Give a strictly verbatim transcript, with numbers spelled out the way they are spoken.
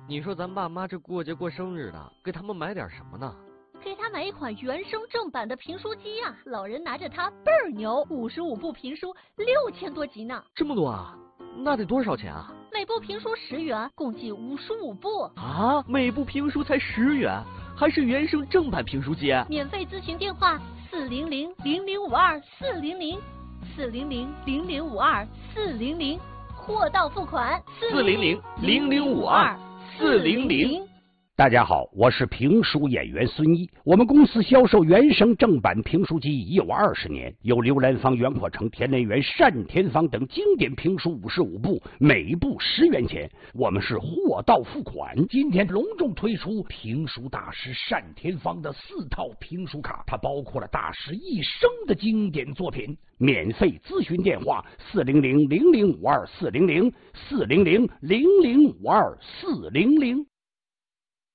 你说咱爸妈这过节过生日的，给他们买点什么呢？ 给他买一款原声正版的评书机啊！老人拿着它倍儿牛，五十五部评书，六千多集呢。 这么多啊？那得多少钱啊？ 每部评书十元，共计五十五部啊！每部评书才十元，还是原声正版评书机？ 免费咨询电话：四零零零零五二四零零四零零零零五二四零零，货到付款。 四零零零零五二四零零。 大家好，我是评书演员孙一。我们公司销售原声正版评书机已有二十年，有刘兰芳、袁阔成、田连元、单田芳等经典评书五十五部，每部十元钱。我们是货到付款。今天隆重推出评书大师单田芳的四套评书卡，它包括了大师一生的经典作品。免费咨询电话：四零零零零五二四零零四零零零零五二四零零。